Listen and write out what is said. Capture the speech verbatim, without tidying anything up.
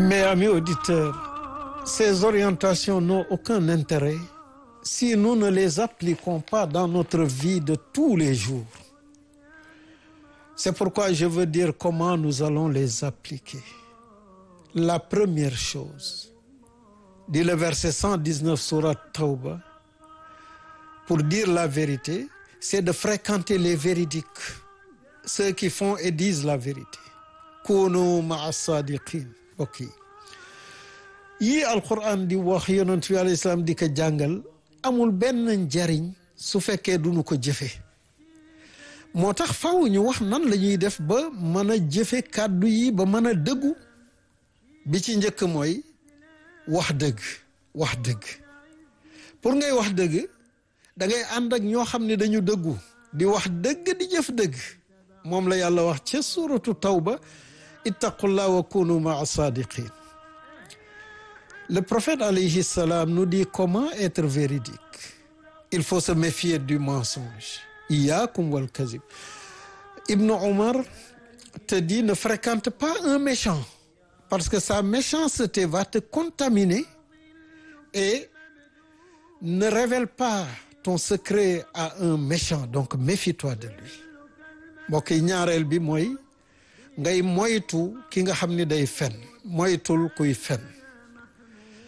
Mais amis auditeurs, ces orientations n'ont aucun intérêt si nous ne les appliquons pas dans notre vie de tous les jours. C'est pourquoi je veux dire comment nous allons les appliquer. La première chose, dit le verset cent dix-neuf sourate Tawba, pour dire la vérité, c'est de fréquenter les véridiques, ceux qui font et disent la vérité. Kunu ma'a sadiqin. Ok. Yii alquran di wax yonent bi alayhi salaam di ko jàngal amul benn njariñ su fekkee duñu ko jëfe moo tax faaw ñu wax nan la ñuy def ba mën a jëfe kàddu yi ba mën a dëggu bi ci njëkk mooy wax dëgg wax dëgg pour ngay wax dëgg da ngay ànd ak ñoo xam ne dañu dëggu di wax dëgg di jëf dëgg moom la yàlla wax ca suuratu tawba ittaqullah wa kunu ma'a sadiqin. Le prophète alayhi salam nous dit comment être véridique. Il faut se méfier du mensonge. Iyyakum wal kazib. Ibn Omar te dit ne fréquente pas un méchant parce que sa méchanceté va te contaminer et ne révèle pas ton secret à un méchant. Donc méfie-toi de lui. mbokk yi ñaareel bi mooy ngay moytu ki nga xam ne day fen moytul kuy fen